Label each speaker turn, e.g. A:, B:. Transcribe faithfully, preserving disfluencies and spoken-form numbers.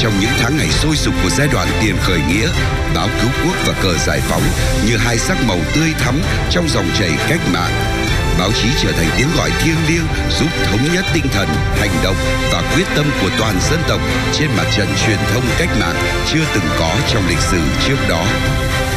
A: trong những tháng ngày sôi sục của giai đoạn tiền khởi nghĩa, báo cứu quốc và cờ giải phóng như hai sắc màu tươi thắm trong dòng chảy cách mạng. Báo chí trở thành tiếng gọi thiêng liêng giúp thống nhất tinh thần, hành động và quyết tâm của toàn dân tộc trên mặt trận truyền thông cách mạng chưa từng có trong lịch sử trước đó.